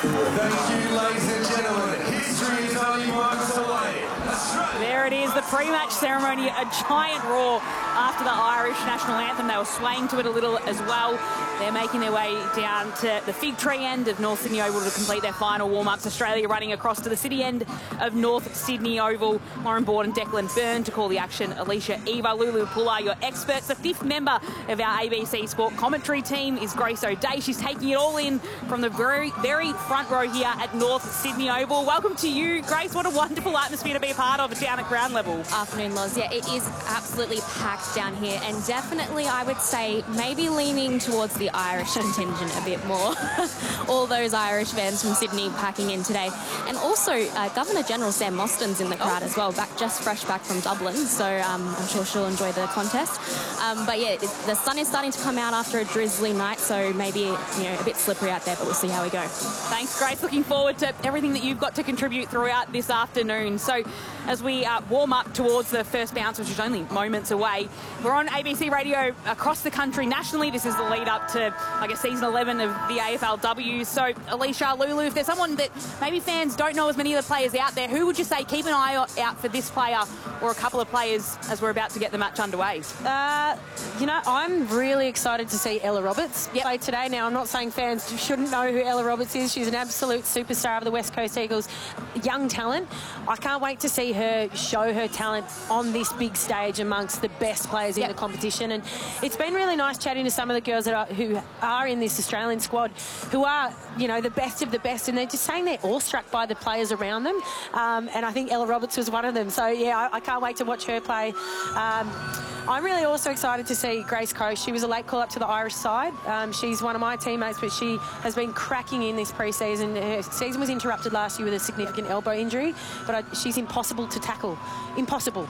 Thank you, ladies and gentlemen. History is only miles away. There it is, the pre-match ceremony, a giant roar after the Irish national anthem. They were swaying to it a little as well. They're making their way down to the Fig Tree end of North Sydney Oval to complete their final warm-ups. Australia running across to the city end of North Sydney Oval. Lauren Borden, Declan Byrne to call the action. Alicia Eva, Lulu Pullar, your experts. The fifth member of our ABC Sport commentary team is Grace O'Dea. She's taking it all in from the very front row here at North Sydney Oval. Welcome to you, Grace. What a wonderful atmosphere to be a part of down at ground level. Afternoon, Loz. Yeah, it is absolutely packed down here, and definitely I would say maybe leaning towards the Irish contingent a bit more. All those Irish fans from Sydney packing in today. And also Governor General Sam Mostyn's in the crowd as well, just fresh back from Dublin, so I'm sure she'll enjoy the contest. But yeah, the sun is starting to come out after a drizzly night, so maybe a bit slippery out there, but we'll see how we go. Thanks, Grace. Looking forward to everything that you've got to contribute throughout this afternoon. So as we warm up towards the first bounce, which is only moments away, we're on ABC Radio across the country nationally. This is the lead up to, I guess, season 11 of the AFLW. So Alicia, Lulu, if there's someone that maybe fans don't know as many of the players out there, who would you say keep an eye out for this player or a couple of players as we're about to get the match underway? I'm really excited to see Ella Roberts play today. Now, I'm not saying fans shouldn't know who Ella Roberts is. She's an absolute superstar of the West Coast Eagles. Young talent. I can't wait to see her show her talent on this big stage amongst the best players in the competition. And it's been really nice chatting to some of the girls who are in this Australian squad, who are, the best of the best, and they're just saying they're awestruck by the players around them. And I think Ella Roberts was one of them. So, yeah, I can't wait to watch her play. I'm really also excited to see Grace Coast. She was a late call-up to the Irish side. She's one of my teammates, but she has been cracking in this pre-season. Her season was interrupted last year with a significant elbow injury, but she's impossible to tackle. Impossible.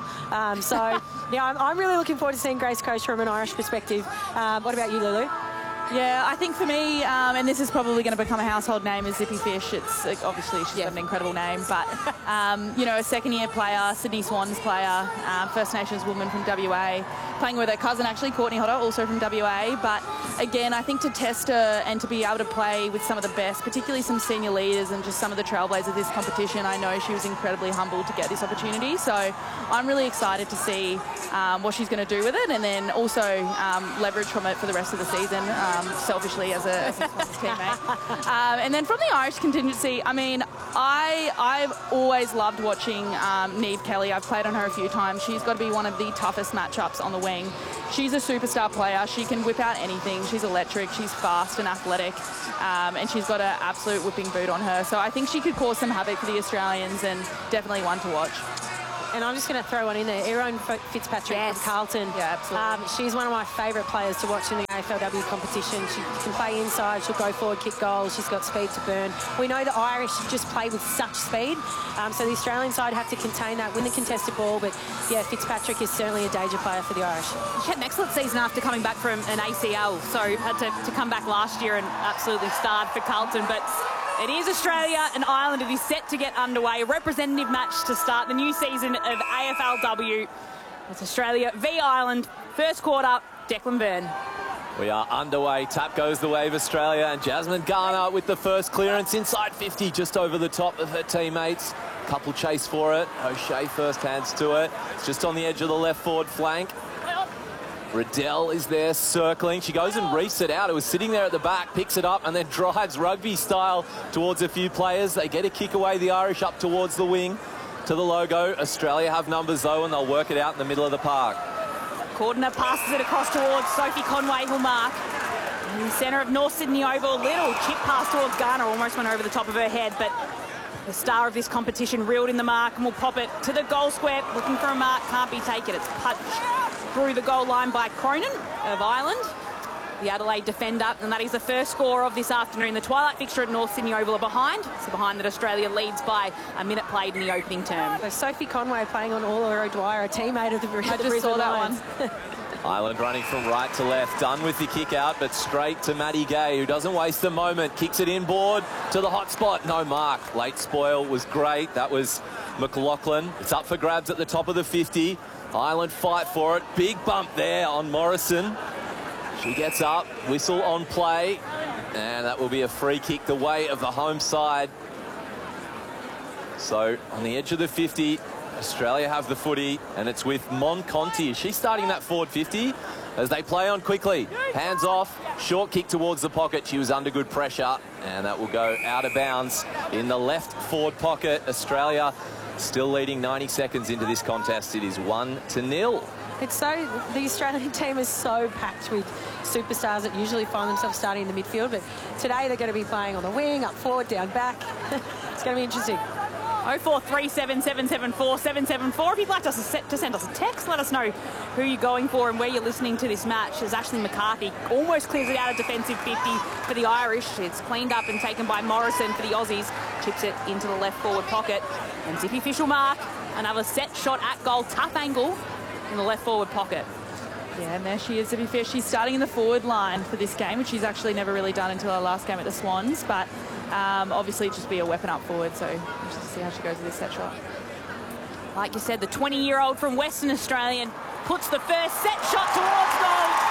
I'm really looking forward to seeing Grace Coast from an Irish perspective. What about you, Lulu? Yeah, I think for me, and this is probably going to become a household name, is Zippy Fish. It's obviously she's got an incredible name, but a second-year player, Sydney Swans player, First Nations woman from WA, playing with her cousin actually, Courtney Hodder, also from WA. But again, I think to test her and to be able to play with some of the best, particularly some senior leaders and just some of the trailblazers of this competition, I know she was incredibly humbled to get this opportunity. So I'm really excited to see what she's going to do with it, and then also leverage from it for the rest of the season. Selfishly as a teammate. And then from the Irish contingency, I've always loved watching Niamh Kelly. I've played on her a few times. She's got to be one of the toughest matchups on the wing. She's a superstar player. She can whip out anything. She's electric. She's fast and athletic. And she's got an absolute whipping boot on her. So I think she could cause some havoc for the Australians, and definitely one to watch. And I'm just going to throw one in there. Erin Fitzpatrick from Carlton. Yeah, absolutely. She's one of my favourite players to watch in the AFLW competition. She can play inside, she'll go forward, kick goals, she's got speed to burn. We know the Irish just play with such speed, so the Australian side have to contain that, win the contested ball, but yeah, Fitzpatrick is certainly a danger player for the Irish. She had an excellent season after coming back from an ACL, so had to come back last year and absolutely starred for Carlton, but it is Australia and Ireland. It is set to get underway. A representative match to start the new season of AFLW. It's Australia v Ireland. First quarter, Declan Byrne. We are underway. Tap goes the way of Australia, and Jasmine Garner with the first clearance inside 50, just over the top of her teammates. Couple chase for it. O'Shea first hands to it. It's just on the edge of the left forward flank. Riddell is there circling. She goes and reefs it out. It was sitting there at the back, picks it up and then drives rugby style towards a few players. They get a kick away, the Irish up towards the wing to the logo. Australia have numbers though, and they'll work it out in the middle of the park. Cordner passes it across towards Sophie Conway, who'll mark. In the centre of North Sydney Oval, little chip pass towards Garner, almost went over the top of her head, but the star of this competition reeled in the mark and will pop it to the goal square, looking for a mark, can't be taken. It's punched through the goal line by Cronin of Ireland, the Adelaide defender, and that is the first score of this afternoon. The twilight fixture at North Sydney Oval are behind. It's behind that Australia leads by a minute played in the opening term. So Sophie Conway playing on Orla O'Dwyer, a teammate of the Brisbane Lions. Ireland running from right to left, done with the kick out, but straight to Maddie Gay, who doesn't waste a moment, kicks it inboard to the hot spot. No mark. Late spoil was great. That was McLaughlin. It's up for grabs at the top of the 50. Ireland fight for it. Big bump there on Morrison. She gets up, whistle on play. And that will be a free kick the way of the home side. So on the edge of the 50, Australia have the footy, and it's with Mon Conti. Is she starting that forward 50? As they play on quickly. Hands off, short kick towards the pocket. She was under good pressure, and that will go out of bounds in the left forward pocket. Australia still leading 90 seconds into this contest. It is 1-0. It's so, the Australian team is so packed with superstars that usually find themselves starting in the midfield, but today they're going to be playing on the wing, up forward, down back. It's going to be interesting. 0437 774 774. If you'd like us to send us a text, let us know who you're going for and where you're listening to this match. As Ashley McCarthy almost clears it out of defensive 50 for the Irish. It's cleaned up and taken by Morrison for the Aussies. Chips it into the left forward pocket. And Zippy Fish will mark another set shot at goal. Tough angle in the left forward pocket. Yeah, and there she is, Zippy Fish. She's starting in the forward line for this game, which she's actually never really done until her last game at the Swans. But obviously just be a weapon up forward, so we'll just see how she goes with this set shot. Like you said, the 20-year-old from Western Australia puts the first set shot towards goal.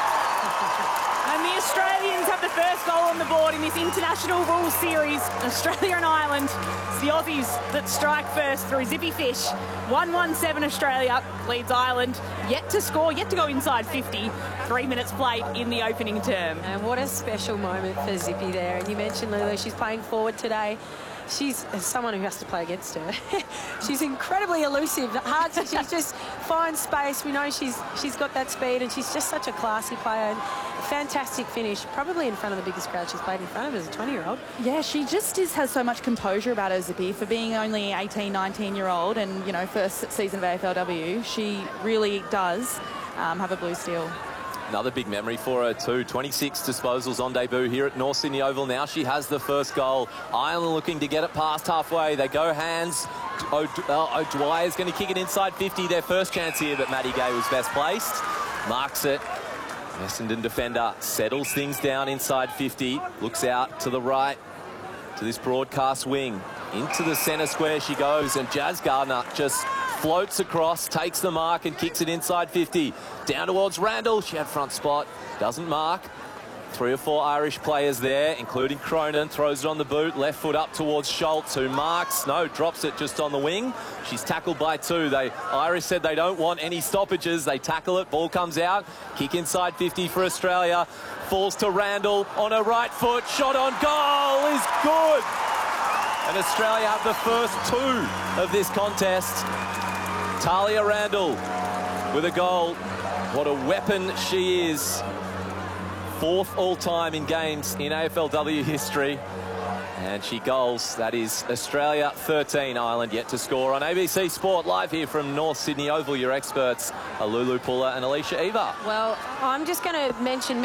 And the Australians have the first goal on the board in this international rules series. Australia and Ireland. It's the Aussies that strike first through Zippy Fish. 1-1-7 Australia leads Ireland. Yet to score, yet to go inside 50. 3 minutes played in the opening term. And what a special moment for Zippy there. And you mentioned, Lulu, she's playing forward today. She's someone who has to play against her. She's incredibly elusive. Hard to, she just finds space. We know she's got that speed, and she's just such a classy player. And fantastic finish, probably in front of the biggest crowd she's played in front of as a 20-year-old. Yeah, she just has so much composure about her, Zippy, for being only 18, 19-year-old and, you know, first season of AFLW. She really does have a blue steel. Another big memory for her too. 26 disposals on debut here at North Sydney Oval. Now she has the first goal. Ireland looking to get it past halfway. They go hands. O'Dwyer's going to kick it inside 50. Their first chance here, but Maddie Gay was best placed. Marks it. Essendon defender settles things down inside 50. Looks out to the right to this broadcast wing. Into the centre square she goes, and Jazz Gardner just floats across, takes the mark and kicks it inside 50. Down towards Randall. She had front spot. Doesn't mark. 3 or 4 Irish players there, including Cronin. Throws it on the boot. Left foot up towards Schultz, who marks. No, drops it just on the wing. She's tackled by 2. Irish said they don't want any stoppages. They tackle it. Ball comes out. Kick inside 50 for Australia. Falls to Randall on her right foot. Shot on goal is good. And Australia have the first 2 of this contest. Talia Randall with a goal. What a weapon she is. 4th all-time in games in AFLW history. And she goals. That is Australia 13, Ireland yet to score on ABC Sport. Live here from North Sydney Oval. Your experts are Lulu Puller and Alicia Eva. Well, I'm just going to mention